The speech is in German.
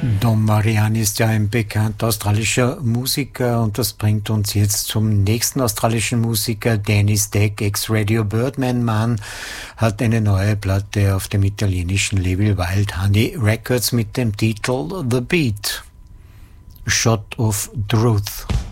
Dom Marianne ist ja ein bekannter australischer Musiker und das bringt uns jetzt zum nächsten australischen Musiker. Danny Stack, ex-Radio Birdman Mann, hat eine neue Platte auf dem italienischen Label Wild Honey Records mit dem Titel The Beat. Shot of Truth.